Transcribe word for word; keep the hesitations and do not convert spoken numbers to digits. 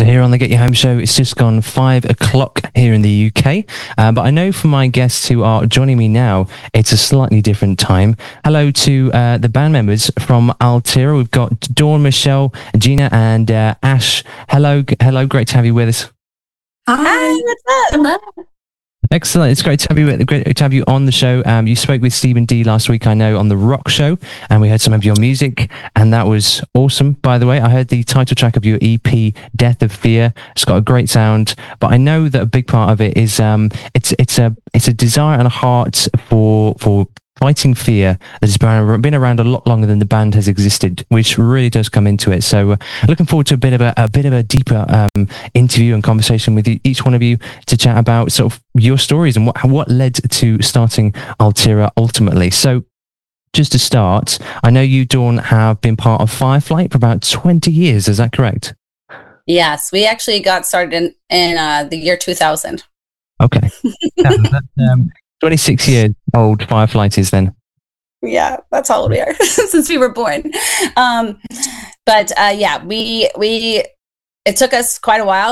So here on the Get You Home show, it's just gone five o'clock here in the U K. Uh, but I know for my guests who are joining me now, it's a slightly different time. Hello to uh, the band members from Altera. We've got Dawn, Michelle, Gina, and uh, Ash. Hello, g- hello. Great to have you with us. Hi, what's up? Hello. Excellent. It's great to have you. Great to have you on the show. Um, you spoke with Stephen D last week, I know, on the Rock Show, and we heard some of your music, and that was awesome. By the way, I heard the title track of your E P, "Death of Fear." It's got a great sound, but I know that a big part of it is um, it's it's a it's a desire and a heart for for fighting fear that has been been around a lot longer than the band has existed, which really does come into it. So, uh, looking forward to a bit of a, a bit of a deeper um, interview and conversation with you, each one of you, to chat about sort of your stories and what what led to starting Altera ultimately. So, just to start, I know you, Dawn, have been part of Fireflight for about twenty years. Is that correct? Yes, we actually got started in, in uh, the year two thousand. Okay. Yeah, that's, um, twenty-six years old Fireflight is then. Yeah, that's how old we are since we were born. Um, but uh, yeah, we we it took us quite a while